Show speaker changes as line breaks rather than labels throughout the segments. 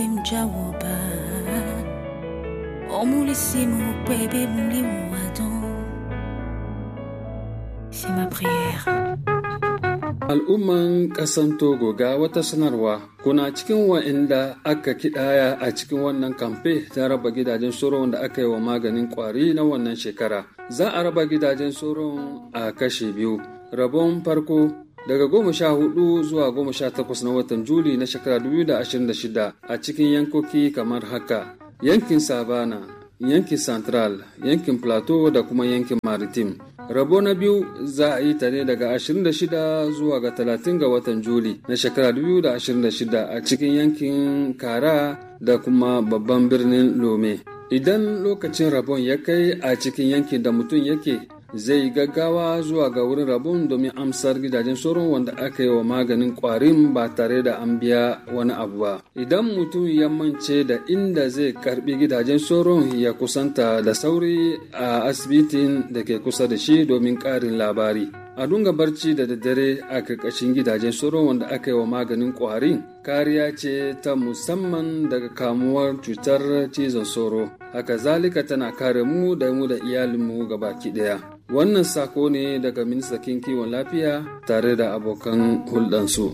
C'est ma prière.
Al'umman ƙasan Togo ga wata sanarwa kuna cikin wa'inda aka kidaya a cikin wannan kamfe ta raba gidajen soron da aka yi wa maganin kwari na wannan shekara. Za a raba gidajen soron a kashe biyu. Rabon farko daga 14 zuwa 18 na watan Juli na shekara 2026 a cikin yankoki kamar haka: yankin Savana, yankin Central, yankin Plateau da kuma yankin Maritime. Rabo na biyu za a yi ta ne daga 26 zuwa ga 30 ga watan Juli na shekara 2026 a cikin yankin Kara da kuma babban birnin Lome. Idan lokacin rabon ya kai a cikin yankin da mutum yake, zai gaggawa zuwa ga wurin rabon domin amsar gidajen sauron wanda aka yi wa maganin kwarin ba tare da an biya wani abu ba. Idan mutum ya mance da inda zai karbi gidajen sauron, ya kusanta da sauri a asibitin da ke kusa da shi domin karin labari. A dunga barci da daddare a karkashin gidajen sauron wanda aka yi wa maganin kwarin kariya ce ta musamman daga kamuwar cutar cizon sauro. Haka zalika tana kare mu da iyalinmu gabaki daya. Wannan sako ne daga ministan kiwon lafiya tare da abokan hulɗansu.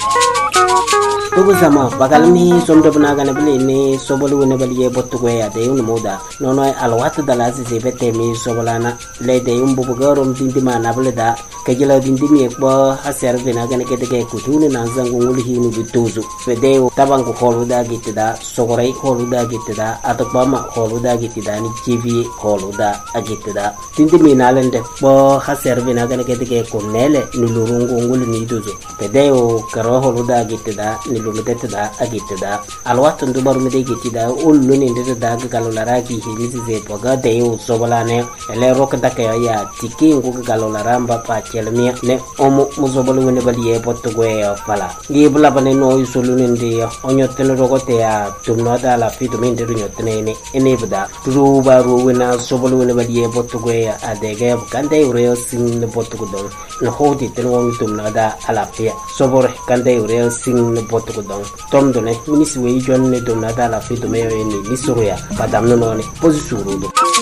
Tugu sama bagalmi somdo bnaga na bile ne sobolu ne baliye bottugo ya de yun moda nono alwatu dala se bete mi sobolana le de yum bubu garom dindima na bile da kajila dindimi ko haser bina ga ne kede ko tunu na zangu ngul hinu bituzu fede tabangu holu da gitida sogorai holu da gitida atopama holu da gitida ni jivi holu da agitida dindimi na lende bo haser bina ga ne kede ko nele ni lurungu ngul ni duzu fede o karo holu da gitida ni lumete da agite da alwatu ndubaru mede gite da ullu ni ndete da galolara ki hilisi ze boga de yo sobolane ele rok da kaya ya tiki ngu galolara mba pa chelmi ne omo muzobolu ne baliye botto goya fala ni bula bane no yusulu ne ndi onyo tene rogote ya tumno da la fitu min de runyo tene ne ene bda ruba ruwina sobolu ne baliye botto goya adege kande ure sin ne botto godon no hodi tene won tumno da alafia sobore kande ure sin ne botto godon tom done minisi we jonne dum na dala fi do meyo ni suruya padam no ne posi surudo